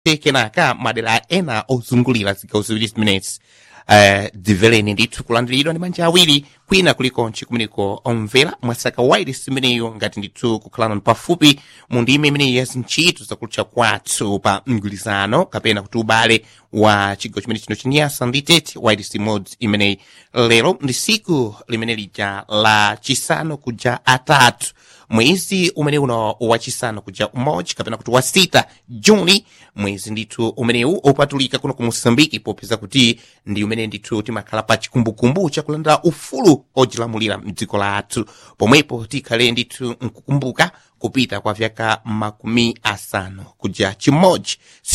kenaka madera ena ozungulira zigawo ziwiri zimenezi dziveleni ndithu kulandiridwa ndi manja awiri kwina kulikonse kumeneko omvera mwasaka wailesi imeneyo ngati ndithu kukhalana pafupi mu ndime imeneyi ya zintchito zakulutcha kwathu pa mgwirizano kapena kuti ubale wa chigawo chimene chino chinyasa ndi tete wailesi imodzi imeneyi. lero ndi siku limene lija la chisanu kuja atatu mwezi umene uno wachisanu kuja umodzi kapena kuti wa 6 Juni, mwezi ndithu umenewu opatulika kuno ku Mosambiki popeza kuti ndi umene ndithu timakhala pa chikumbukumbu chakulandira ufulu ojilamulira mdziko lathu, pomwepo tikhale ndithu nkukumbuka kupita kwa vyaka makumi asanu kuja chimodzi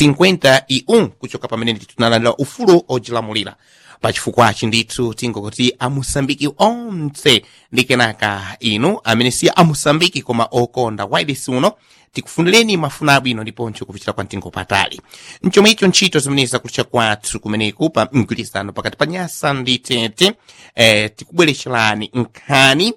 51 kuchoka pamene ndithu tinalandira ufulu ojilamulira. Pachifukwachi ndithu tingokuti amusambiki onse ndi kenaka inu amene si amusambiki koma okonda wailesi uno tikufunireni mafuna abwino ndiponso kupichira kwa mtengo patali. Mchomwe icho ntchito zimene zakulutcha kwathu kumeneku pa mgwirizano pakati pa nyasa ndi tete tikubweretserani nkhani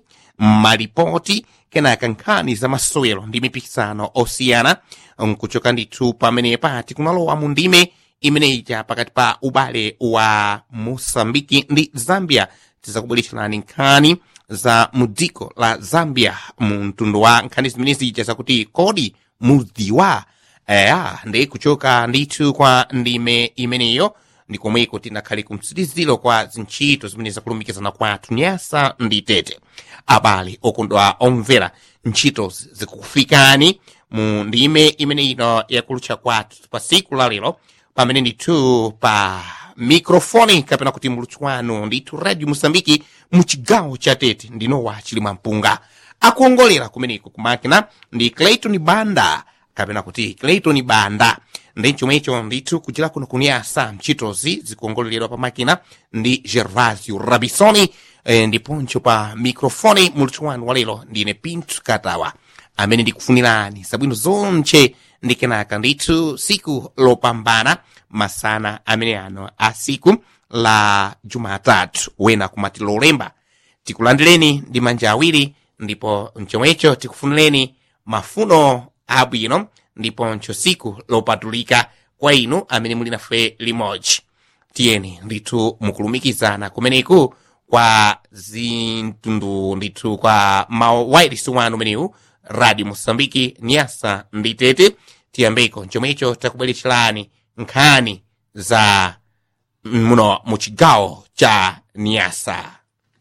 malipoti kenaka nkhani za masewero ndi mipikisano osiyana nkuchoka ndithu pamenepa tikunalowa mu ndime imeneija pakati pa ubale wa Mosambiki ndi Zambia. Tizakubweretserani nkhani za mudziko la Zambia mu mtundu wa nkhani zimene zija zakuti kodi mudziwa ndi kuchoka ndithu kwa ndime imeneyo ndikomweko tinakhale kumtsiriziro kwa zintchito zimene zakulumikizana kwathu nyasa ndi tete. Abale okondwa omvera, ntchito zikukufikani mu ndime imene ino yakulutcha kwathu pa siku la lero pamene ndithu pa mikrofoni kapena kuti mulutsi wanu ndithu Radio Mosambiki muchigawo cha tete ndinowa Chilimwa Mpunga. Akuongolera kumeneko kumakina ndi Clayton Banda kapena kuti Clayton Banda. Ndi chomwecho ndithu kuchira kuno kunyasa ntchitozi zikuongoleredwa pa makina ndi Gervasio Rabisoni, ndiponso pa mikrofoni mulutsi wanu walero ndine Pinto Katawa amene ndikufunirani zabwino zonche ndi kenaka ndithu siku lopambana masana amene ano a siku la Jumatatu wena kumati lolemba. Tikulandireni ndi manja awiri ndipo mchomwecho tikufunireni mafuno abwino ndiponso siku lopatulika kwa inu amene muli nafe limodzi. Tiyeni ndithu mukulumikizana kumeneku kwa zintundu ndithu kwa mawailesi wanu umenewu Radio Mosambiki nyasa ndi tete. Tiyambeko chomwecho takubweretserani nkhani za muno muchigawo cha nyasa.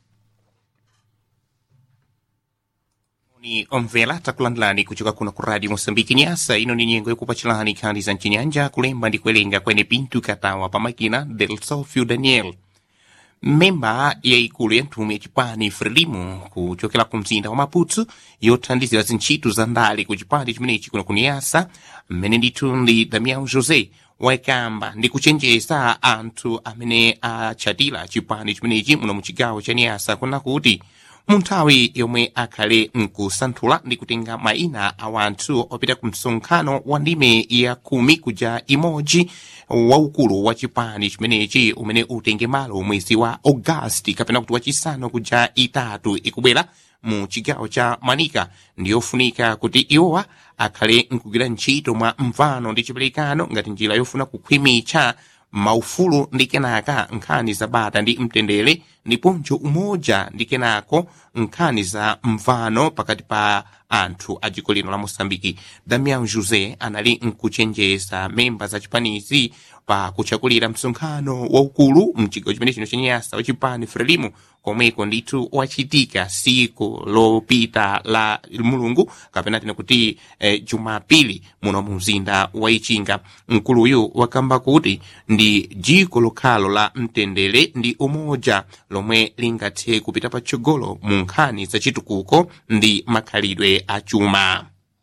Ni omvera takulandilani kuchoka kuno ku Radio Mosambiki nyasa. Ino ni nyengo yokupachilani nkhani za mchinyanja kulemba ndi kuwerenga kwene Pinto Katawa pa makina del Sofio Daniel. Memba ya ikulu ya ntume ya chipani Frelimo kuchokera ku mzinda wa Maputo yothandizira zintchito za ndale ku chipani chimenechi kuno kuniyasa mmene ndithu ndi Damião José wakamba ndi kuchenjeza anthu amene achatira chipani chimenechi muno muchigawo cha Niasa kuna kuti munthawi yomwe akhale nkusanthula ndi kutenga maina a wanthu opita ku msonkhano wa ndime ya 10 kuja imodzi waukulu wa chipani chimenechi umene utenge malo mwezi wa Agosti kapena kuti wachisanu kuja itatu ikubwera mu chigawo cha Manika. Ndiyofunika kuti iwowa akhale nkugwira ntchito mwa mvano ndi chiperekano ngati njira yofuna kukhwimitsa maufulu ndi kenaka nkhani za bata ndi mtendere ndiponso umoja ndi kenako nkhani za mvano pakati pa anthu a dziko lino la Mosambiki. Damião José anali nkuchenjeza memba za chipanizi pa kuchakulira msonkhano waukulu mchigawo chimene chino chenyasa wa chipani Frelimo komweko ndithu wachitika siku lopita la Mulungu kapena tine kuti Jumapili muno mu mzinda wa Ichinga. Mkuluyu wakamba kuti ndi jiko lokhalo la mtendere ndi umoja lomwe lingathe kupita patsogolo mu nkhani za chitukuko ndi makhalidwe a chuma.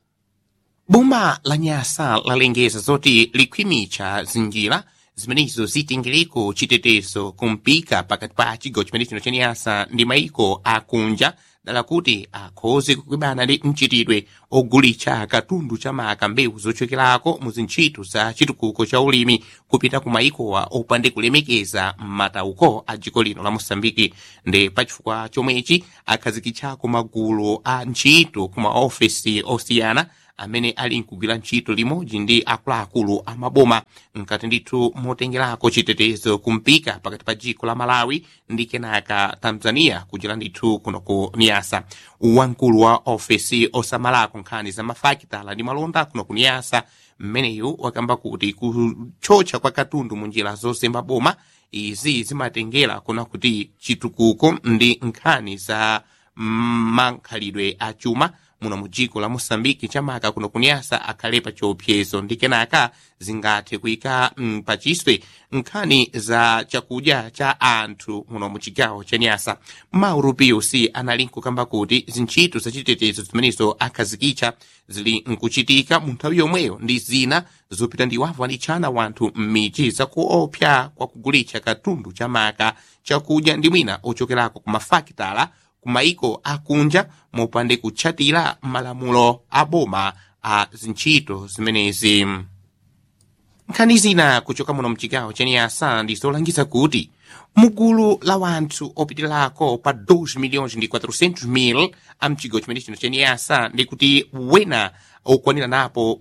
Boma la Nyasa lalengeza zoti likhwimitsa zinjira zimenezo zitengereko chitetezo kumpika pakati pa chigawo chimene chino cha Nyasa ndi maiko akunja dala kuti akhoze kukwibana ndi mchitidwe ogulitsa katundu cha maka mbewu zochokerako mu zintchito za chitukuko cha ulimi kupita ku maikowa opande kulemekeza matauko a dziko lino la Mosambiki. Ndi pachifukwa chomwechi akhazikitsako magulu a ntchito ku maofesi osiyana amene ali nkugwira ntchito limodzi ndi akuluakulu amaboma nkati ndithu motengerako chitetezo kumpika pakati pa dziko la Malawi ndi kenaka Tanzania kuchera ndithu kuno ku Niasa. Wamkulu wa ofesi osamalako nkhani za mafakitala ndi malonda kuno ku Niasa mmeneyu wakamba kuti kuchocha kwa katundu munjira zozemba boma izi zimatengera kuna kuti chitukuko ndi nkhani za mankhalidwe achuma muno mu dziko la Mosambiki chamaka kuno ku Niasa akhale pa chiopsezo ndi kenaka zingathe kuyika pachiswe nkhani za chakudya cha anthu muno mu chigawo cha Niasa. Mauro Pius anali nkukamba kuti zintchito za chitetezo zimenezo akhazikitsa zili nkuchitika mu nthawi yomweyo ndi zina zopita ndi wavanichana wanthu m'midzi zakuopsa kwa kugulitsa katundu chamaka chakudya ndi mwina ochokerako ku mafakitala kumaiko akunja mopande kutchatira malamulo a boma a zintchito zimenezi. Nkhani zina kuchoka muno mchigawo cha Niasa ndizolangiza kuti mugulu la wanthu opitirako pa 2.400.000 amchigawo chimenechi cha Niasa ndi kuti wena okwanira napo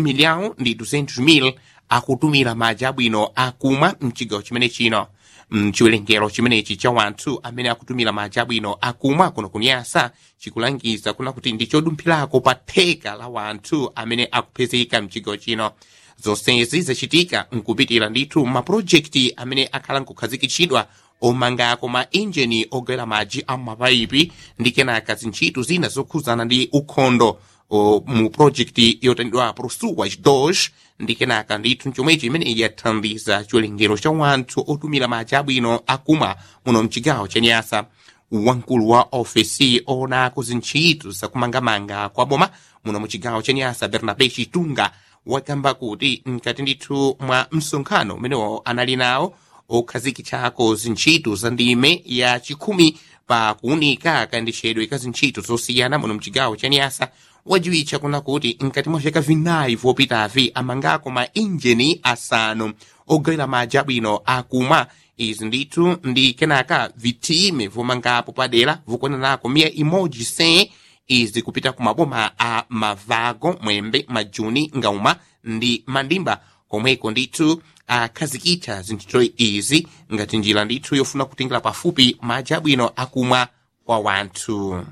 1.200.000 akutumira madzi abwino akumwa mchigawo chimenechino. Chiwerengero chimenechi cha wanthu amene akutumira madzi abwino akumwa kuno ku Niasa chikulangiza kuna kuti ndichodumphirako pa theka la wanthu amene akupezeka mchigawo chino. Zonsezi zachitika nkupitira ndithu mapulojekiti amene akhala nkukhazikitsidwa omangako ma injini ogwera madzi a mapayipi ndi kenaka zintchito zina zokhuzana ndi ukhondo mu projekti yotandidwa Prosuas 2 ndi kenaka ndithu chomwechi imene yathandiza chiwerengero cha wanthu otumira madzi abwino akumwa muno mchigawo cha Niasa. Wamkulu wa ofesi onako zintchito zakumangamanga kwa boma muno muchigawo cha Niasa Bernabe Chitunga wakamba kuti nkati ndithu mwa msonkhano umenewo anali nawo okhazikitsako zintchito za ndime ya chikhumi pa kuunika kayendetsedwe ka zintchito zosiyana muno mchigawo cha Niasa wajiwitcha kuna kuti nkati mwa vyaka vinayi vopitavi amangako ma injini asanu ogwera madzi abwino akumwa. Izi ndithu ndi kenaka vitime vomangapo padera vokwananako 100 izi kupita ku maboma a Mavago, Mwembe, Majuni, Ngauma ndi Mandimba komweko ndithu akhazikitsa zintchito izi ngati njira ndithu yofuna kutengera pafupi madzi abwino akumwa kwa wanthu.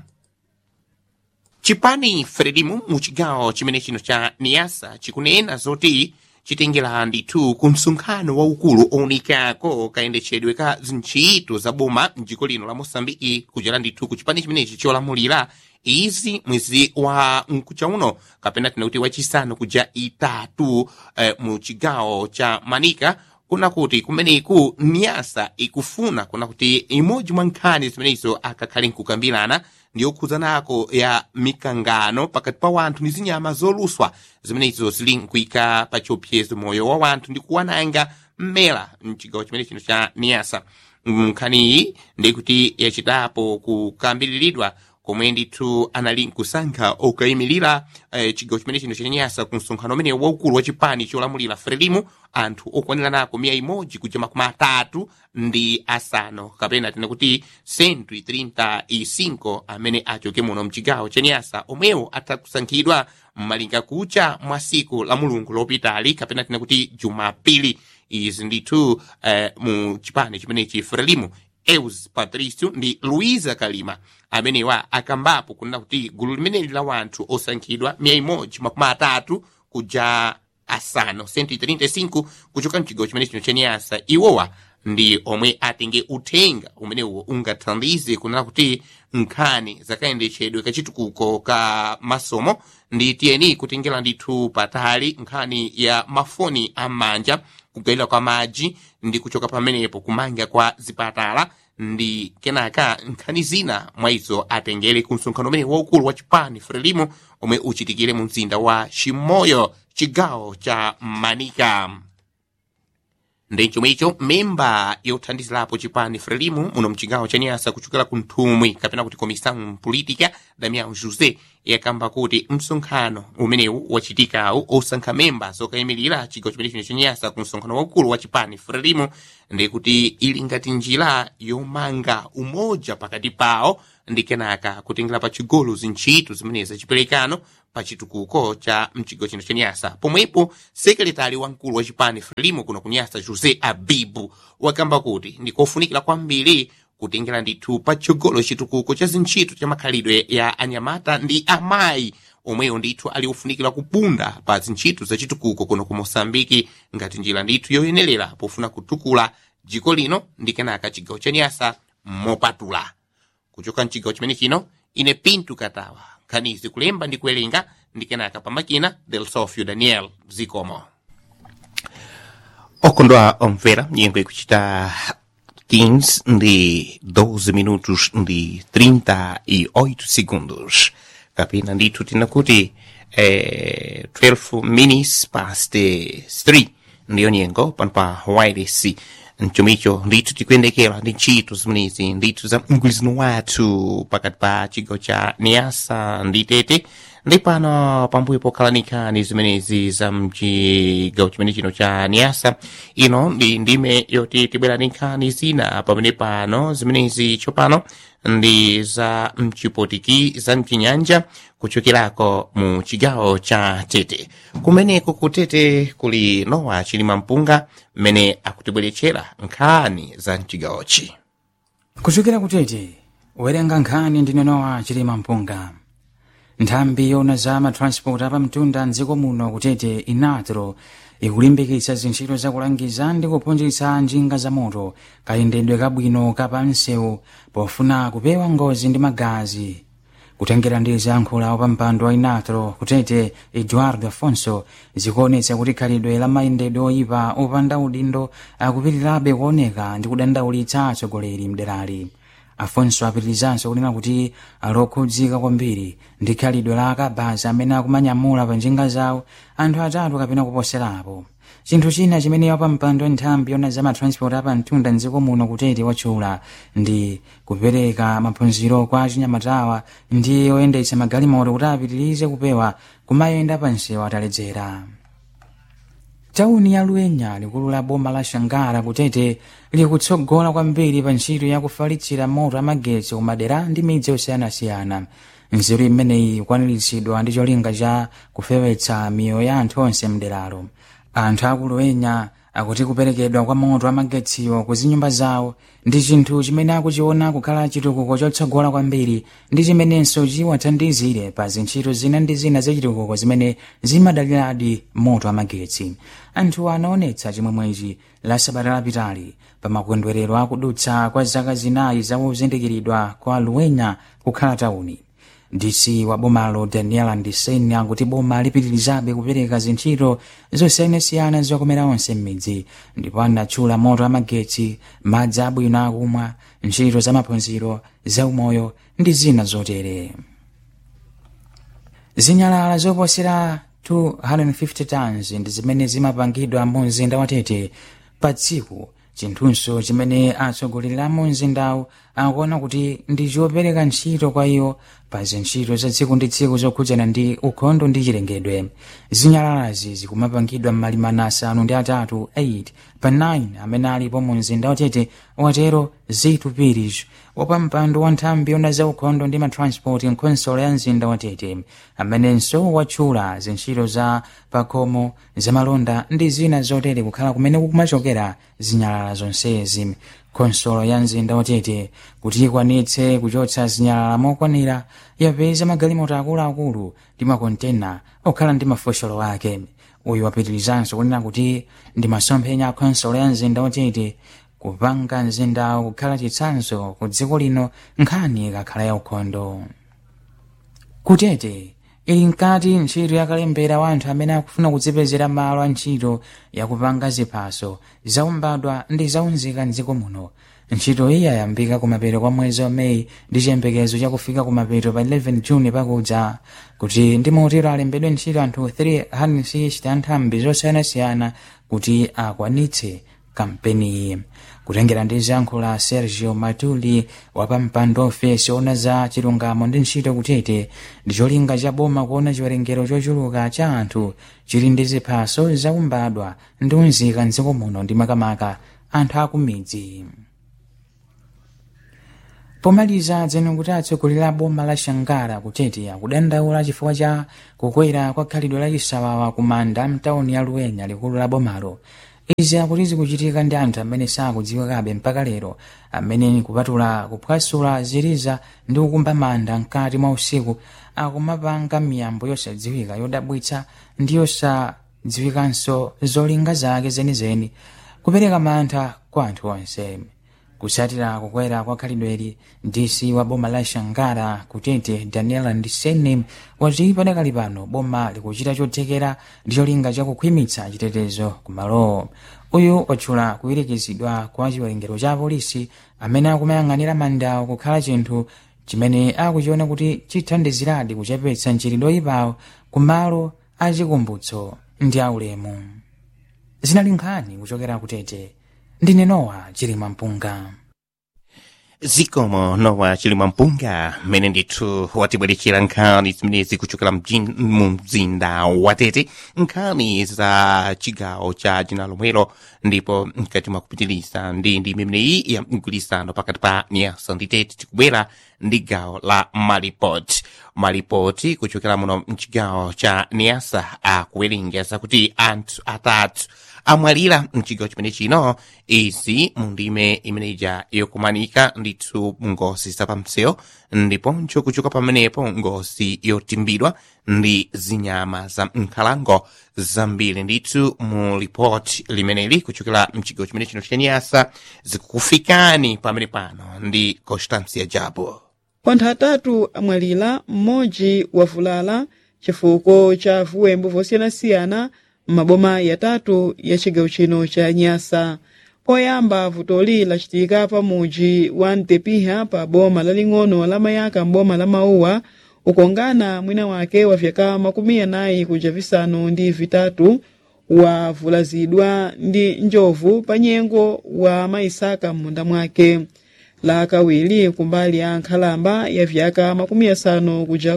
Chipani Frelimu mu chigawo chimene chino cha Niasa chikunena zoti chitengera ndithu ku msonkhano waukulu owunikako kayendetsedwe ka zintchito za boma mdziko lino la Mosambiki kuchera ndithu ku chipani chimenechi cholamulira izi mwezi wa mkucha uno kapena tinauti wachisanu kuja itatu mu chigawo cha Manika kuna kuti kumeneku Niasa ikufuna kuna kuti imodzi mwa nkhani zimenezo akakhale nkukambirana ndi okhuzanako ya mikangano pakati pa wanthu ndi zinyama zoluswa zimenezo zili nkuyika pa chiopsezo moyo wa wanthu ndi kuwananga mmela mchigawo chimene chino cha Niasa. Nkhaniyi ndi kuti yachitapo kukambiriridwa komwe ndithu anali nkusankha okayimirira chigawo chimene chino cha Niasa ku msonkhano umene waukulu wa chipani cholamulira Frelimu anthu okwanira nako 100 kuja makumi atatu ndi asanu kapena tina kuti 135 amene achoke muno mchigawo cha Niasa omwewo atakusankhidwa mmalinga kucha mwa siku la Mulungu lopitali kapena tina kuti Jumapili. Izi ndithu mu chipani chimenechi Frelimu Eus Patricio ndi Luiza Kalima amenewa akambapo kunena kuti gulu limeneli la wanthu osankhidwa 130 kuja asanu 135 kuchoka mchigawo chimene chino cha Niasa iwowa ndi omwe atenge uthenga umenewo ungathandize kunena kuti nkhani zakayendetsedwe kachitukuko ka masomo ndi tiyeni kutengera ndithu patali nkhani ya mafoni amanja kugawira kwa madzi ndi kuchoka pamenepo kumanga kwa zipatala ndi kenaka nkhani zina mwaizo atengere ku msonkhano umene waukulu wa chipani Frelimu omwe uchitikire mu mzinda wa Chimoyo chigawo cha Manika. Ndi chomwecho memba yothandizirapo chipani Frelimu muno mchigawo cha Niasa kuchokera ku nthumwi kapena kuti komissão política Damião José yakamba kuti msonkhano umenewu wachitikawu osankha memba zokayimirira chigawo chimene chino cha Niasa ku msonkhano waukulu wa chipani Frelimu ndi kuti ili ngati njira yomanga umoja pakati pawo ndi kenaka kutengera pa chigolo zintchito zimene zachiperekano pa chitukuko cha mchigawo chino cha Niasa. Pomwepo sekretari wamkulu wa chipani Frelimo kuno ku Niasa Jose Abibu wakamba kuti ndikofunikira kwambiri kutengera ndithu patsogolo chitukuko cha zintchito cha makhalidwe ya anyamata ndi amayi omweyo ndithu ali ofunikira kupunda pa zintchito za chitukuko kuno ku Mosambiki ngati njira ndithu yoyenerera pofuna kutukula dziko lino ndi kenaka chigawo cha Niasa mopatula. Kuchoka mchigawo chimene chino ine Pinto Katawa nkhanizi kulemba ndi kuwerenga ndi kenaka pamakina del Sofio Daniel Zikomo. Okondwa omvera nyengo ikuchita 15 ndi 12 minutos ndi 38 segundos. Kapena ndithu tinakuti 12 minutes past 3 ndiyo nyengo pano pa wireless. Nchomicho ndithu tikuyendekera ndi ntchito zimenezi ndithu za mgwirizano wathu pakati pa chigawo cha Niasa ndi Tete ndi pano pambuyo pokhalanika ni zimenezi za mchigawo chimene chino cha Niasa. Ino ndi ndime yoti tibwerani nkhani zina pamene pano zimenezi chopano ndi za mchipotiki za mchinyanja kuchokerako mu chigawo cha Tete. Kumeneko ku Tete kuli Nowa Chilima Mpunga mmene akutibweretsera nkhani za mchigawochi. Kuchokera ku Tete werenga nkhani ndine Nowa Chilima Mpunga. Nthambi yona za matransport apamtunda mdziko muno ku Tete Inatro ikulimbikitsa zintchito zakulangiza ndi kuphunzitsa njinga za moto kayendedwe kabwino kapansewu pofuna kupewa ngozi ndi magazi. Kutengera ndi ziyankhulo wapampando wa Inatro ku Tete Eduardo Afonso zikuonetsa kuti khalidwe la mayendedwe oyipa opanda udindo akupitirirabe kuoneka ndi kudandaulitsa atsogoleri mderali. Afonso apitirizanso kunena kuti alokhudzika kwambiri ndi khalidwe la akabaza amene akumanyamula pa njinga zawo anthu atatu kapena kuposerapo. Chinthu china chimene wapampando nthambi yona za matransport apamtunda mdziko muno ku Tete watchula ndi kupereka maphunziro kwa achinyamatawa ndi oyendetsa magalimoto kuti apitirize kupewa kumayenda pansewu ataledzera. Tauni ya Luenya likulu la boma la Shangara ku Tete likutsogola kwambiri pa ntchito ya kufalitsira moto amagetsi kumadera ndi midzi yosiyanasiyana. Nzeru imeneyi ikwaniritsidwa ndi cholinga cha kufewetsa miyoyo ya anthu onse mderalo. Anthu aku Luenya akuti kuperekedwa kwa moto amagetsiwo ku zinyumba zawo ndi chinthu chimene akuchiona kukhala chitukuko chotsogola kwambiri ndi chimenenso chiwathandizire pa zintchito zina ndi zina zachitukuko zimene zimadaliradi moto amagetsi. Anthu anaonetsa chimwemwechi la sabata lapitali pa makondwerero akudutsa kwa zaka zinayi zakuzindikiridwa kwa Luenya kukhala tauni. DC wa bomalo Daniel Andiseni akuti boma lipitirizabe kupereka zintchito zosiyanasiyana zokomera onse m'midzi ndipo anatchula moto amagetsi, madzi abwino akumwa, ntchito za maphunziro, zaumoyo ndi zina zotere. Zinyalala zoposera 250 tons ndi zimene zimapangidwa mu mzinda wa Tete pa tsiku, chinthunso chimene atsogoleri a mu mzindawu akuona kuti ndi chopereka ntchito kwa iwo pa zintchito za tsiku ndi tsiku zokhudzana ndi ukhondo ndi chilengedwe. Zinyalalazi zikumapangidwa m'malimana asanu ndi atatu 8 pa 9 amene alipo mu mzinda wa Tete, watero Zitu Pirish wapampando wa nthambi yona za ukhondo ndi matransport nkonsolo ya mzinda wa Tete amenenso watchula zintchito za pakhomo za malonda ndi zina zotere kukhala kumene kumachokera zinyalala zonsezi. Konsolo ya mzinda wa Tete kuti ikwanitse kuchotsa zinyalala mokwanira yapeza magalimoto akuluakulu ndi makontena okhala ndi mafosholo ake. Uyu wapitirizanso kunena kuti ndi masomphenya a konsolo ya mzinda wa Tete kupanga mzindawo kukhala chitsanzo ku dziko lino nkhani ikakhala ya ukhondo. Ku Tete ili nkati ntchito yakalembera wa anthu amene akufuna kudzipezera malo a ntchito yakupanga ziphaso zaumbadwa ndi zaunzika mdziko muno. Ntchito iyi yayambika kumapeto kwa mwezi wa Meyi ndi chiyembekezo chakufika kumapeto pa 11 Juni pakudza kuti ndi motero alembedwe ntchito anthu 360 anthambi zosiyanasiyana kuti akwanitse kampeni. Kutengera ndi ziyankhulo Sergio Matuli wapampando ofesi ona za chilungamo ndi ntchito ku Tete ndi cholinga cha boma kuona chiwerengero chochuluka cha anthu chili ndi ziphaso zaumbadwa ndi unzika mdziko muno ndi makamaka anthu akumidzi. pomaliza dzeno kuti atsogoleri a boma la Shangara kutete akudandaula chifukwa cha kukwera kwa khalidwe la chisawawa ku manda mtawuni ya Luenya likulu la bomalo. Izi akuti zikuchitika ndi anthu amene sakudziwikabe mpaka lero, amene kupatula kuphwasula ziliza ndi kukumba manda mkati mwa usiku akumapanga miyambo yosadziwika yodabwitsa ndi yosadziwikanso zolinga zake zenizeni kupereka mantha kwa anthu onse. Kusatira kukwera kwa khalidweli, DC wa boma la Shangara kutete Daniela Ndisene wati padakali pano boma likuchita chothekera ndi cholinga chakukhwimitsa chitetezo kumalo. Uyu watchula kuwirikizidwa kwa chiwerengero cha apolisi amene akumayang'anira mandawo kukhala chinthu chimene akuchiona kuti chithandiziradi kuchepetsa mchitidwe oyipawo kumalo achikumbutso ndi aulemu. Zinali nkhani kuchokera kutete. Ndine Nowa Chilima Mpunga. Zikomo Nowa Chilima Mpunga mmene ndithu watibwerechera nkhani zimenezi kuchokera mu mzinda wa Tete, nkhani za chigawo cha dzina lomwelo, ndipo mkati mwa kupitiriza ndi imeneyi ya mgwirizano pakati pa Niasa ndi Tete tikubwera ndi gawo la malipoti kuchokera muno mchigawo cha Niasa akuwerengeza kuti anthu atatu amwalira mchigawo chimene chino, izi mundime imeneja yokumanika ndithu ngozi zapamseo, ndiponso kuchoka pamenepo ngozi yotimbidwa ndi zinyama za nkhalango zambiri ndithu mu ripoti limeneli kuchokera mchigawo chimene chino cha Niasa zikukufikani pamene pano ndi Constancia Jabo. Anthu atatu amwalira, mmodzi wavulala chifukwa cha vuwembo vosiyanasiyana maboma yatatu ya chigawo chino cha Niasa. Poyamba vutoli lachitika pa muji wa Ntepiha pa boma laling'ono la Mayaka mboma la Mauwa, ukongana mwina wake wa vyaka 40 kuja visanu ndi vitatu wavulazidwa ndi njovu pa nyengo wa maisaka munda mwake. La kawiri kumbali ya nkhalamba ya vyaka 50 kuja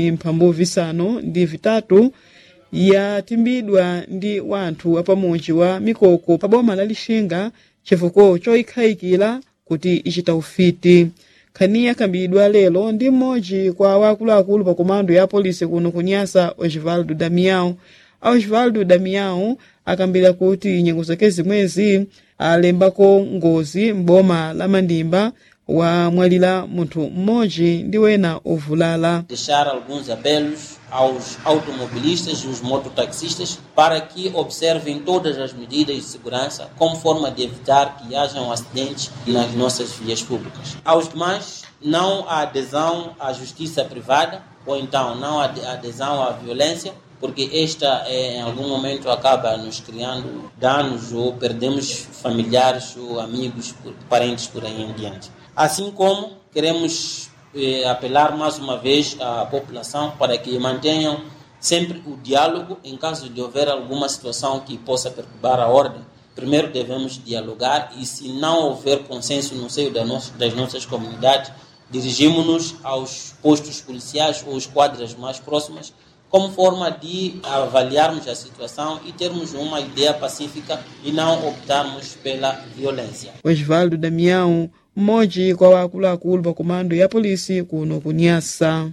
15 ndi vitatu yatimbidwa ndi wanthu wapamuji wa Mikoko pa boma la Lixinga chifukwa choikhaikira kuti ichita ufiti. Nkhani yakambidwa lero ndi mmodzi kwa wakuluakulu pa komando ya polisi kuno ku Niasa, Osvaldo Damião. Osvaldo Damião akambira kuti nyengo zake zimwezi alembako ngozi mboma la Mandimba wa mwalira munthu mmodzi ndi wena ovulala. Deixar alguns apelos aos automobilistas e os mototaxistas para que observem todas as medidas de segurança como forma de evitar que hajam acidentes nas nossas vias públicas. Aos demais, não há adesão à justiça privada ou então não há adesão à violência, porque esta em algum momento acaba nos criando danos ou perdemos familiares ou amigos, parentes por aí em diante. Assim como queremos apelar mais uma vez à população para que mantenham sempre o diálogo em caso de houver alguma situação que possa perturbar a ordem. Primeiro devemos dialogar e se não houver consenso no seio das nossas comunidades, dirigimos-nos aos postos policiais ou esquadras mais próximas como forma de avaliarmos a situação e termos uma ideia pacífica e não optarmos pela violência. Osvaldo Damião, mmodzi kwa wakuluakulu pa komando ya polisi kuno ku Niasa.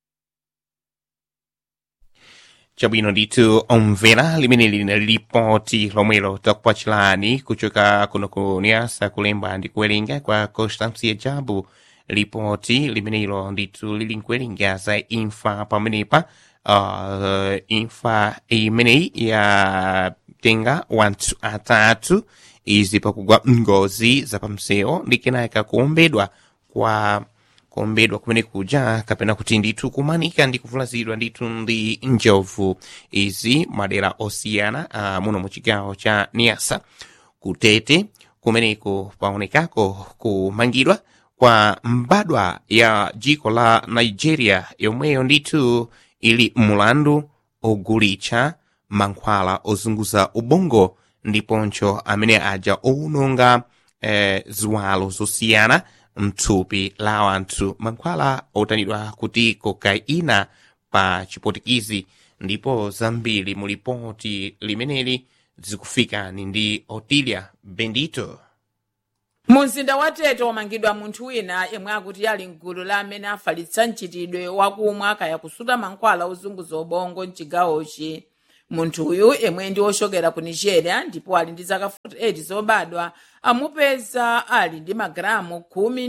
Chabwino ndithu omvera limene lina lipoti lomwelo takupachilani kuchoka kuno ku Niasa kulemba ndi kuwerenga kwa Constancia Jabu. Lipoti limenelo ndithu lili nkuwerenga za imfa pamenepa, imfa imeneyi yatenga wanthu atatu izi pakugwa ngozi zapamseo ndi kenaka kuombedwa kumene kuja kapena kuti ndithu kumanika ndi kuvulazidwa ndithu ndi njovu izi madera osiyana muno mu chigawo cha Niasa. Kutete kumeneko paonekako kumangidwa kwa mbadwa ya dziko la Nigeria yomweyo ndithu ili mulandu ogulitsa mankhwala ozunguza ubongo ndiponso amene aja owononga ziwalo zosiyana mthupi la wanthu, mankhwala otanidwa kuti kokaina pa chipotikizi. Ndipo zambiri mu lipoti limeneli zikufikani ndi Otilia Bendito. Mumzinda wa Tete wamangidwa munthu wina yemwe akuti ali mgulu la amene afalitsa mchitidwe wakumwa kaya kusuta mankhwala ozunguza ubongo mchigawochi. Munthu uyu yemwe ndi oshokera ku Nigeria ndipo ali ndi zaka 48 zobadwa amupeza ali ndi magalamu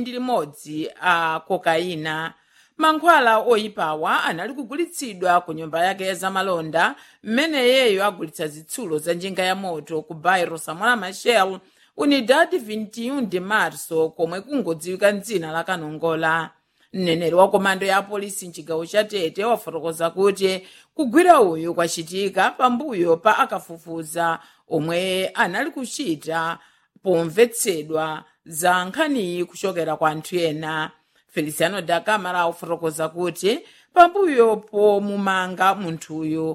11 a kokaina. Mankhwala oyipawa anali kugulitsidwa ku nyumba yake ya zamalonda mmene yeyo agulitsa zitsulo za njinga ya moto ku bairro Samora Machel Unidade 21 de Março komwe kungodziwika dzina la Kanongola. Mneneri wa komando ya polisi mchigawo cha Tete wafotokoza kuti kugwira uyu kwachitika pambuyo pa akafufuza omwe anali kuchita pomvetsedwa za nkhaniyi kuchokera kwa anthu ena. Feliciano da Camara wafotokoza kuti pambuyo pomumanga munthuyu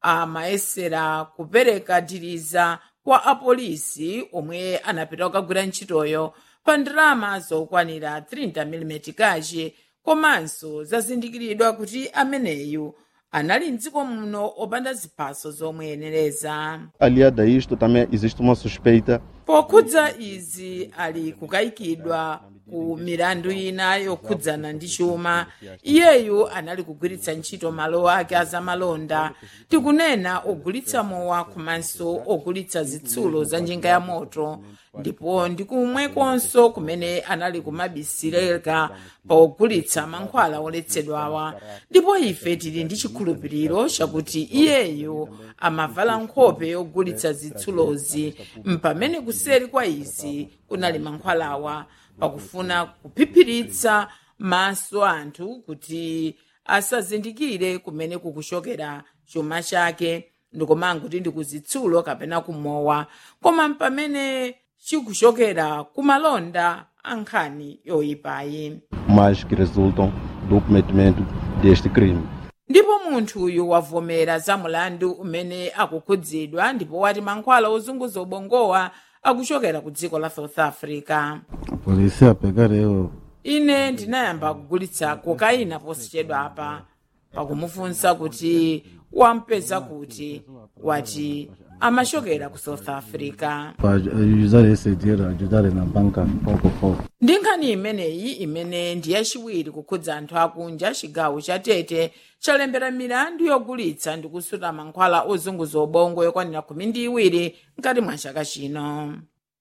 amayesera kupereka diriza kwa apolisi omwe anapita kukagwira ntchitoyo pa ndalama zokwanira 30 mm kachi, komanso zazindikiridwa kuti ameneyu anali mdziko muno opanda ziphaso zomwenereza. Aliada a isto, também existe uma suspeita. Pokhudza izi ali kukayikidwa ku milandu ina yokhudzana ndi chuma. Iyeyu anali kugwiritsa ntchito malo ake azamalonda, tikunena ogulitsa mowa komanso ogulitsa zitsulo za njinga ya moto, ndipo ndikumwekonso kumene anali kumabisireka pa ogulitsa mankhwala oletsedwawa. Ndipo ife tili ndi chikhulupiriro chakuti iyeyu amavala nkhope yogulitsa zitsulozi mpamene kuseri kwa izi kunali mankhwalawa, pakufuna kuphiphiritsa maso anthu kuti asazindikire kumene kukuchokera chuma chake, ndikomanga kuti ndikuzitsulo kapena kumowa, koma mpamene chikuchokera kumalonda ankhani yoyipayi. Mas que resultam do cometimento deste crime. Ndipo munthu uyu wavomera za mulandu umene akukhudzidwa, ndipo wati mankhwala ozunguza ubongowa akuchokera ku dziko la South Africa. Polisi pegar eu. Ine ndinayamba kugulitsa kokaina posichedwa apa, pakumufunsa kuti wampeza kuti, wati amachokera ku South Africa. Para usar esse dinheiro, ajudar na banca pouco. Ndi nkhani imeneyi imene ndi yachiwiri kukhudza anthu akunja, chigawo cha Tete chalembera milandu yogulitsa ndi kusuta mankhwala ozunguza ubongo yokwanira 12 mkati mwa chaka chino.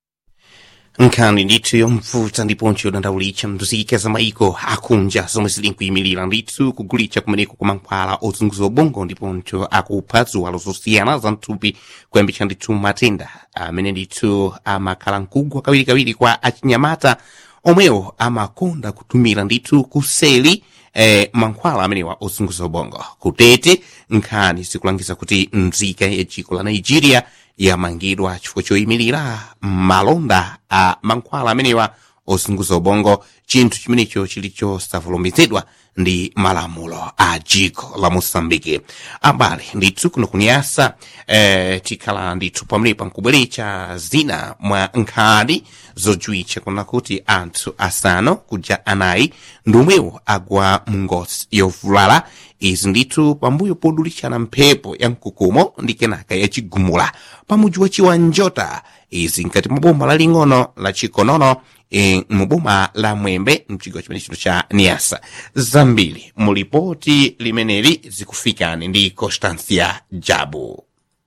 Nkhani ndithu yomvuta ndiponso yodandaulitsa mzika za maiko akunja zomwe zili nkuyimilira ndithu kugulitsa kumeneko kwa mankhwala ozunguza ubongo ndiponso akupha ziwalo zosiyana za mthupi kuyambitsa ndithu matenda amene ndithu amakhala mkugwa kawirikawiri kwa achinyamata omwewo amakonda kutumira ndithu kuseli mankhwala amenewa ozunguza ubongo. Kutete nkhani zikulangiza kuti mzika ya dziko la Nigeria yamangidwa chifukwa choyimilira malonda a mankhwala amenewa ozunguza ubongo, chinthu chimenecho chili chosavomerezedwa ndi malamulo a dziko la Mosambike. Abale ndithu kuno kunyasa tikhala ndithu pamenepa nkubweretsa zina mwa nkhani zojuwitsa kuna kuti anthu asanu kuja anayi ndomwewo agwa mungozi yovulala. Izi ndithu pambuyo podulitsana mphepo ya mkukumo ndi kenaka yachigumula pamudzi wa Chiwanjota. Izi nkati mwa boma laling'ono la Chikonono muboma la Mwembe mchigawo chimene chino cha Niasa. Zambiri mulipoti limeneli zikufikani ndi Constancia Jabu.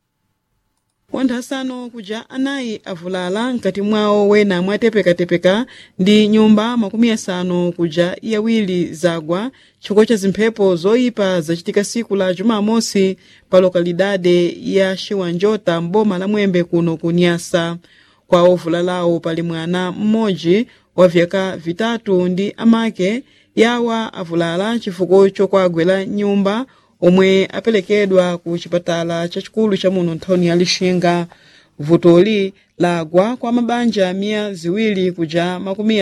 Wanthu asanu kuja anayi avulala nkati mwawo wena mwatepekatepeka ndi nyumba 50 kuja yawiri zagwa chifukwa cha zimphepo zoyipa zachitika siku la Jumamosi pa lokalidade ya Chiwanjota mboma la Mwembe kuno kunyasa. Kwa ovulalawo pali mwana mmodzi wa vyaka vitatu ndi amake yawa avulala chifukwa chokwagwera nyumba omwe apelekedwa ku chipatala chachikulu cha muno nthawini ya Lixinga. Vutoli lagwa kwa mabanja 200 kuja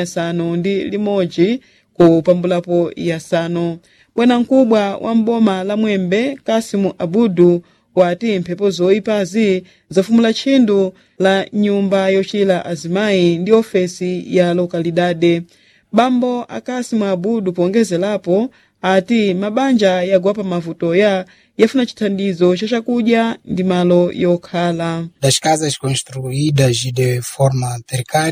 51 kupambulapo yasanu. Bwana mkubwa wa mboma la Mwembe Kasimu Abudu wati mphepo zoyipazi zafumula tchindu la nyumba yochila azimayi ndi ofesi ya lokalidade. Bambo Akasimu Abudu pongezelapo ati mabanja yagwa pa mavuto yafuna chithandizo cha chakudya ndi malo yokhala. Das casas construídas de forma precária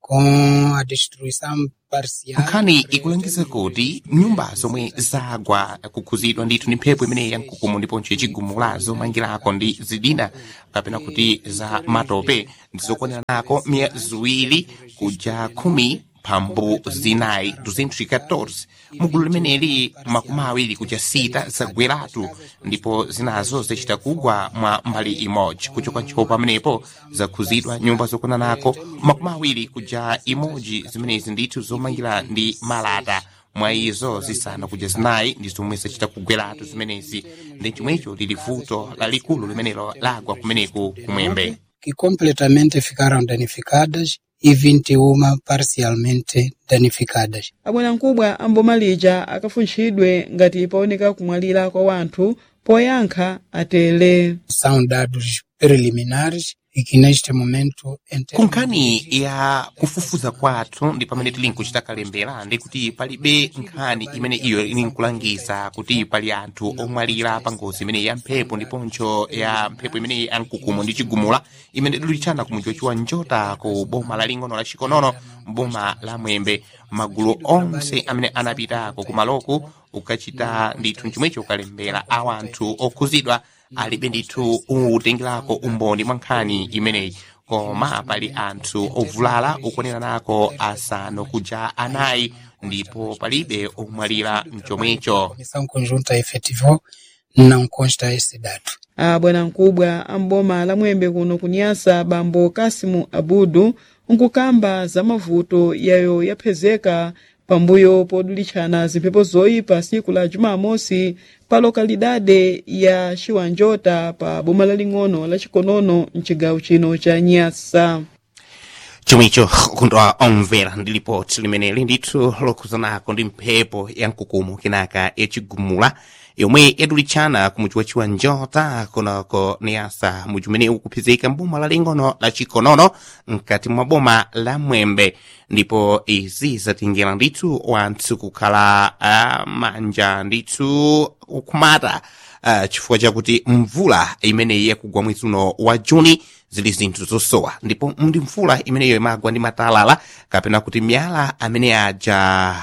com a destruição parcial. nkhani ikulangiza kuti nyumba zomwe zagwa kukhuzidwa ndithu ndi mphepo imeneyi yamkukumu ndiponso chigumulazo mangirako ndi zidina kapena kuti za matope ndizokwanira nako miya ziwiri kuja khumi pambu zinayi 214 mugulu limeneli makumi awiri kuja sita zagweratu ndipo zinazo zichita kugwa mwa mbali imodzi kuchoka ntchito pamenepo zakhuzidwa nyumba zokwana nako makumi awiri kuja imodzi zimenezi ndithu zomangira ndi malata mwa izo zisanu kuja zinayi ndi zomwe zachita kugweratu zimenezi ndi chomwecho lili vuto lalikulu limenelo lagwa kumeneku kumwembe Que completamente ficaram danificadas e 21 parcialmente danificadas. abwanamkubwa amboma lija akafunchidwe ngati paoneka kumwalira kwa wanthu poyankha atele. São dados preliminares e que neste momento kunkhani ya kufufuza kwathu ndi pamene tili nkuchita kalembera ndi kuti palibe nkhani imene iyo ili nkulangiza kuti pali anthu omwalira pa ngozi imene ya mphepo ndiponso ya mphepo imene ya mkukumu ndi chigumula imene lilulichana kumudzi wachiwa njota ku boma laling'ono la chikonono boma la mwembe magulu onse amene anapitako kumaloku ukachita ndithu chomwecho kalembera awa anthu okhuzidwa alibe ndithu utengerako umboni mwa nkhani imeneyi koma pali anthu ovulala okwanira nako asanu kuja anayi ndipo palibe omwalira mchomwecho. Comissão Conjunta efetivou não consta esse dado. abwanamkubwa amboma la mwembe kuno kunyasa bambo Kasimu Abudu nkukamba za mavuto yayo yaphezeka pambuyo podulichana zimphepo zoyipa siku la Jumamosi pa lokalidade ya Chiwanjota pa boma laling'ono la Chikonono mchigawo chino cha Nyasa. chomwecho kundwa omvera ndi lipoti limeneli ndithu lokhuzanako ndi mphepo ya mkukumu kenaka yachigumula yomwe yadulichana kumudzi wa Chiwanjota konako Nyasa mudzi umene ukuphizika mboma laling'ono la Chikonono mkati mwa boma la mwembe ndipo izi zatingera ndithu wanthu kukhala manja ndithu ukhumata chifukwa chakuti mvula imeneyi yakugwa mwezi uno wa Juni zili zinthu zosowa ndipo ndi mvula imeneyo imagwa ndi matalala kapena kuti miyala amene aja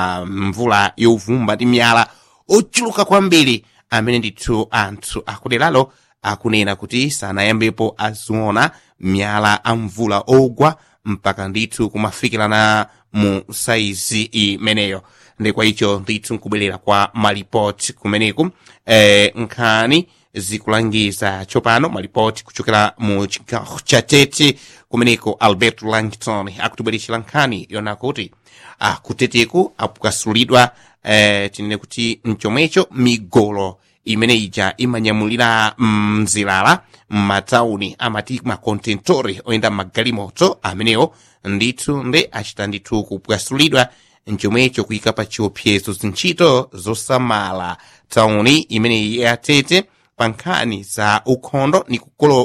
mvula yovumba ndi miyala ochuluka kwambiri amene ndithu anthu akuderalo akunena kuti sanayambepo aziona miyala amvula ogwa mpaka ndithu kumafikirana mu saizi imeneyo ndikwa icho ndithu nkubwerera kwa malipoti kumeneku nkhani zikulangiza chopano malipoti kuchokera mu chigawo cha Tete kumeneko Albert Langton akutibweretsera nkhani yona kuti kuteteku akukasulidwa tinene kuti mchomwecho migolo imene ija imanyamulira mzilala m'matauni amati makontentori oyenda magalimoto amenewo ndithu nde achita ndithu kukasulidwa mchomwecho kuyika pa chiopsezo zintchito zosamala tauni imeneyi ya Tete pa nkhani za ukhondo ni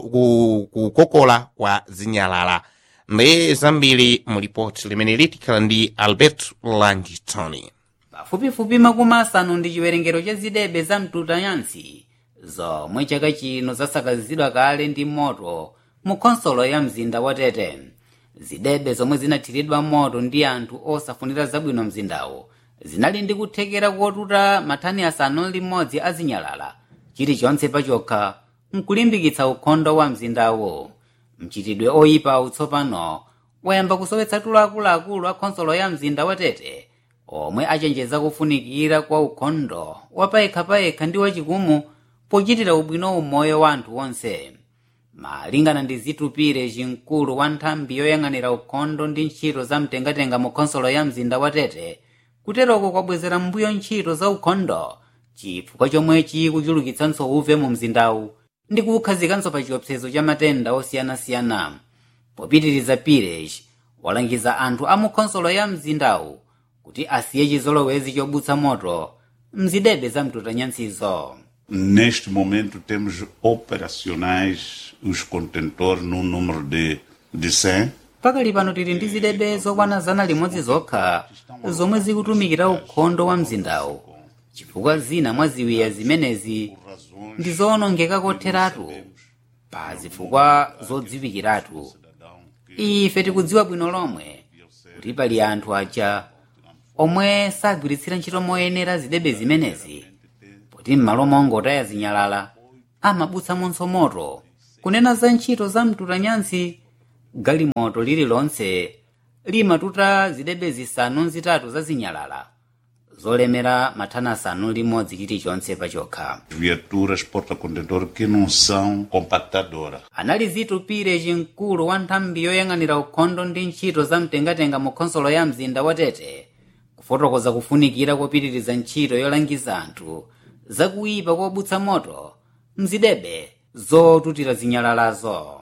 kukokola kwa zinyalala ndi zambiri mu lipoti limeneli tikhala ndi Albert Langton. pafupifupi makumi asanu ndi chiwerengero cha zidebe za mtutayansi zomwe chaka chino zasakazidwa kale ndi moto mu khonsolo ya mzinda wa Tete. Zidebe zomwe zinathiridwa moto ndi anthu osafunira zabwino mzindawo zinali ndi kuthekera kotuta matani asanu ndi limodzi azinyalala chilichonse pachokha mkulimbikitsa ukhondo wa mzindawo. Mchitidwe oyipa utsopano wayamba kusowetsa tulo akuluakulu a khonsolo ya mzinda wa Tete omwe achenjeza kufunikira kwa ukhondo wapayekhapayekha ndi wachikumu pochitira ubwino umoyo wa anthu onse. Malingana ndi Zitupire Zinkulu wa nthambi yoyang'anira ukhondo ndi ntchito za mtengatenga mu khonsolo ya mzinda wa Tete kuteroko kwabwezera mbuyo ntchito za ukhondo chifukwa chomwe chikuchulukitsanso uve mu mzindawu ndi kukhazikanso pa chiopsezo cha matenda osiyanasiyana. Popitiriza Pires walangiza anthu a mu khonsolo ya mzindawu kuti asiye chizolowezi chobutsa moto mzidebe za mtutanyansizo. Neste momento temos operacionais os contentores num número de 100. Pakali pano tili ndi zidebe zokwana 100 zokha zomwe zikutumikira ukhondo wa mzindawu chifukwa zina mwa ziwiya zimenezi ndi zoonongeka kotheratu pa zifukwa zodziwikiratu. Ife tikudziwa bwino lomwe kuti pali anthu aja omwe sagwiritsira ntchito moyenera zidebe zimenezi, poti m'malo mongotaya zinyalala amabutsamonso moto. Kunena za ntchito za mtutanyansi, galimoto lililonse limatuta zidebe zisanu zitatu za zinyalala zolemera mathani asanu limodzi chilichonse pachokha. Viaturas porta-contentor que não são compactadoras. Anali zitupire cimkulu wa nthambi yoyang'anira ukhondo ndi ntchito za mtengatenga mu khonsolo ya mzinda wa Tete kufotokoza kufunikira kopitiriza ntchito yolangiza anthu zakuyipa kobutsa moto mzidebe zotutira zinyalalazo.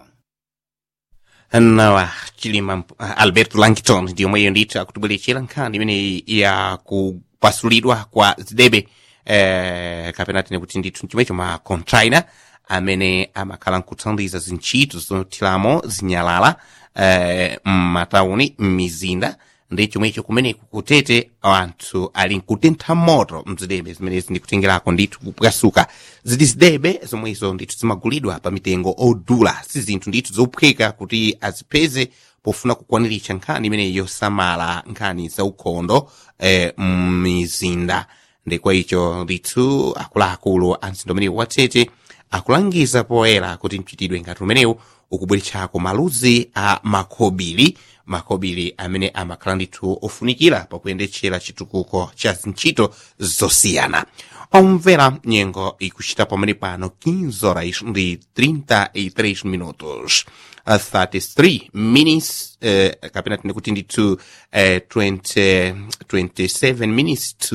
Nawa chilima Alberto Langton ndiyo mweyo ndithu akutibwerechera nkhani imene ya kupasulidwa kwa zidebe kapena tine kuti ndithu chomwecho ma container amene amakhala nkuthandiza zintchito zothiramo zinyalala m'matauni m'mizinda ndi chomwecho kumeneku kutete anthu ali nkutentha moto mzidebe zimenezi ndikutengerako ndithu kupwasuka zidi zidebe zomwezo ndithu zimagulidwa pa mitengo odula si zinthu ndithu zophweka kuti azipeze pofuna kukwaniritsa nkhani imene yosamala nkhani za ukhondo m'mizinda. Ndekwa icho ndithu akuluakulu a mzinda umenewu wa Tete akulangiza poyera kuti mchitidwe ngati umenewu ukubweretsako maluzi a makobiri amene amakhala ndithu ofunikira pakuyendetsera chitukuko cha zintchito zosiyana. Omvera nyengo ikuchita pamene pano 15 horas ndi 33 minutos. 33 minutes kapena tine kuti ndithu 27 minutes to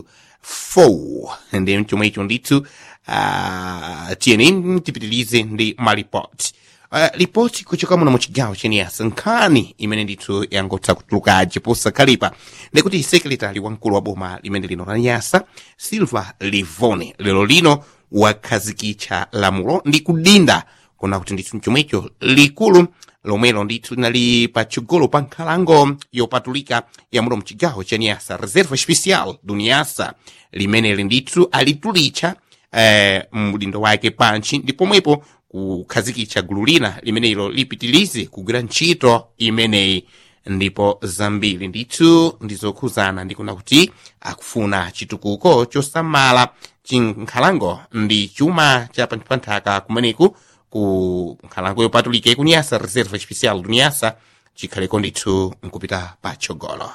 4 ndi chomwe icho ndithu tiyeni tipitilize ndi malipoti. Ripoti kuchoka muno mu chigawo cheniyasa nkhani imene ndithu yangotha kutulukaje posakalipa ndikuti sekretari wamkulu wa boma limene lino la Nyasa Silva Livone lero lino wakhazikitsa lamulo ndi kudinda kuna kuti ndithu chomwecho likulu lomwelo ndithu linali patsogolo pa nkhalango yopatulika ya muno mu chigawo cha Nyasa Reserva Especial do Nyasa limene ndithu alitulitsa mdindo wake panchi ndipomwepo kukhazikitsa gulu lina limenelo lipitilize kugwira ntchito imeneyi ndipo zambiri ndithu ndizokhuzana ndikuna kuti akufuna chitukuko chosamala chinkhalango ndi chuma cha panthaka kumeneku ku nkhalango yopatulika ku Nyasa Reserva Especial do Nyasa chikhaleko ndithu nkupita patsogolo.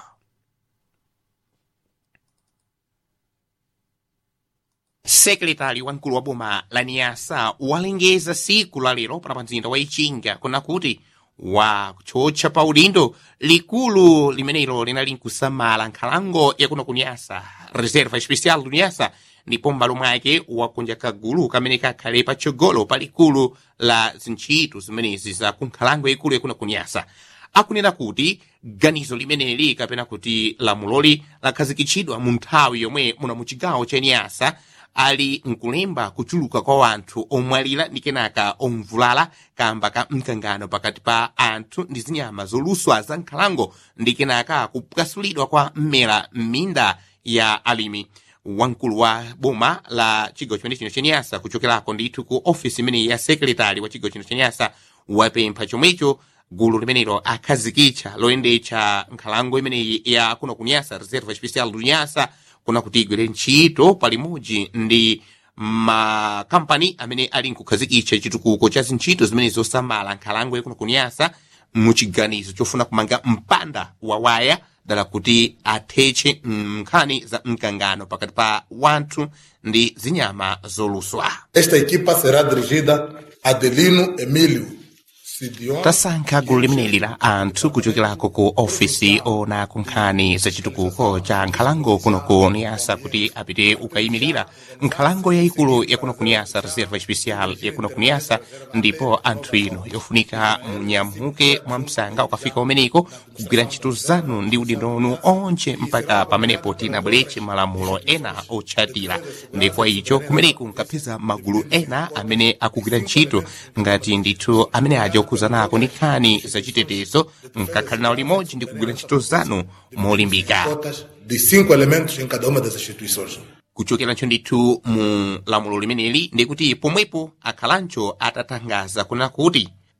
Sekretari wamkulu wa boma la Nyasa walengeza siku la lero pa mzinda wa Ichinga kuna kuti wachocha pa udindo likulu limenelo linali nkusamala nkhalango yakuno ku Nyasa Reserva Especial do Nyasa ndipo m'malo mwake wakunja kagulu kamene kakhale patsogolo pa likulu la zintchito zimenezi za kunkhalango ikulu yakuno ku Nyasa. Akunena kuti ganizo limeneli kapena kuti lamuloli lakhazikitsidwa mu nthawi yomwe muno mu chigawo cha Nyasa ali nkulemba kuchuluka kwa wanthu omwalira ndi kenaka omvulala kamba ka mkangano pakati pa anthu ndi zinyama zoluswa za nkhalango ndi kenaka kukasulidwa kwa mmera m'minda ya alimi. Wamkulu wa boma la chigawo chimene cha Nyasa kuchokerako ndithu ku ofisi imene ya sekretari wa chigawo chino cha Nyasa wapempha chomwecho gulu limenelo akhazikitsa loyendetsa nkhalango imeneyi ya kuno ku Nyasa Reserva Especial do Nyasa kuna kuti igwire ntchito palimodzi ndi makampani amene ali nkukhazikitsa chitukuko cha zintchito zimene zosamala nkhalango yakuno ku Nyasa muchiganizo chofuna kumanga mpanda wa waya dala kuti athetche nkhani za mkangano pakati pa wanthu ndi zinyama zoluswa. Esta equipa será dirigida a Adelino Emílio tasankha gulu limeneli la anthu kuchokerako ku ofisi ona kunkhani za chitukuko cha nkhalango kuno ku Nyasa kuti apite ukayimirira nkhalango yayikulu yakuno ku Nyasa Reserva Especial yakuno ku Nyasa ndipo anthu ino yofunika munyamuke mwamsanga ukafika umeneko kugwira ntchito zanu ndi udindo wanu onse mpaka pamenepo tinabweretse malamulo ena otchatira ndikwa icho kumeneko nkapeza magulu ena amene akugwira ntchito ngati ndithu amene aja kuzanako ndi nkhani za chitetezo nkakhala nawo limodzi ndi kugwira ntchito zanu molimbika. De 5 elementos em cada uma das instituições. Kuchokera ntcho ndithu mu lamulo limeneli ndikuti pomwepo akhalancho atatangaza kuna kuti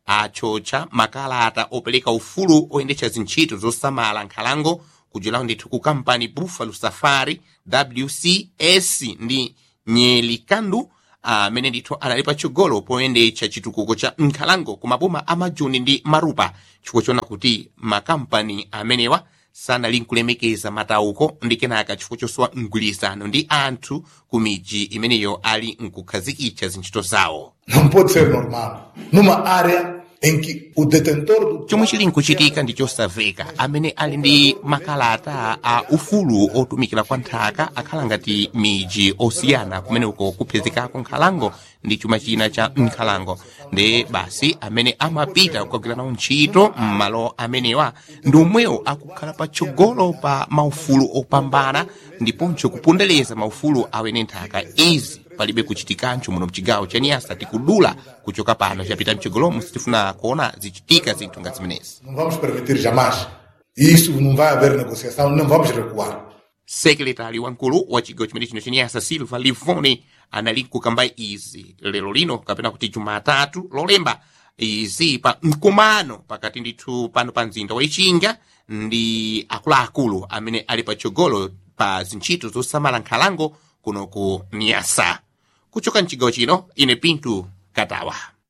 achocha makalata opereka ufulu oyendetsa zintchito zosamala nkhalango kudzera ndithu ku kampani Buffalo Safari WCS ndi Nyeli Kandu amene ndithu anali patsogolo poyendetsa chitukuko cha nkhalango ku maboma a Majuni ndi Marupa chifukwa chona kuti makampani amenewa sanali nkulemekeza matauko ndi kenaka chifukwa chosowa mgwirizano ndi anthu ku midzi imeneyo ali nkukhazikitsa zintchito zawo. Não pode ser normal numa área em que o detentor do chomwe chili nkuchitika ndi chosamveka. Amene ali ndi makalata a ufulu otumikira kwa nthaka akhala ngati midzi osiyana kumeneko kuphezekako nkhalango ndi chuma china cha nkhalango ndi basi amene amapita kukagwira nawo ntchito m'malo amenewa ndi omwewo akukhala patsogolo pa maufulu opambana ndiponso kupondereza maufulu awene nthaka. Izi palibe kuchitikancho muno mchigawo cha Niassa tikudula kuchoka pano chapita mchigolomo sitifuna kuona zichitika zinthu ngati zimenezi. Não vamos permitir jamais. Isso não vai haver negociação, não vamos recuar. Sekretari wankulu wa chigawo chimene chino cha Niassa Silva Livoni anali kukamba izi lero lino kapena kuti Jumatatu lolemba izi pa mkumano pakati ndithu pano pa mzinda wa Ichinga ndi akuluakulu amene ali patsogolo pa zintchito zosamala nkhalango kuno ku Niassa. Kuchoka mchigawo chino ine Pinto Katawa.